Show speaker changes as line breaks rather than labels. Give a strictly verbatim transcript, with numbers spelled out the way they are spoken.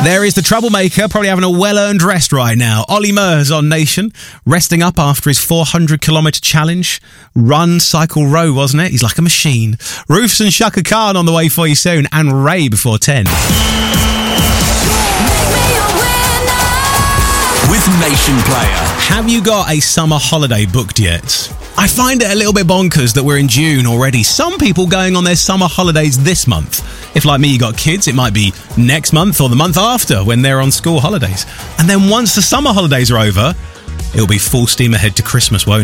There is the troublemaker, probably having a well-earned rest right now. Ollie Murs on Nation, resting up after his four hundred kilometre challenge. Run, cycle, row, wasn't it? He's like a machine. Roofs and Shaka Khan on the way for you soon, and Ray before ten.
With Nation Player.
Have you got a summer holiday booked yet? I find it a little bit bonkers that we're in June already. Some people going on their summer holidays this month. If, like me, you got kids, it might be next month or the month after when they're on school holidays. And then once the summer holidays are over, it'll be full steam ahead to Christmas, won't it?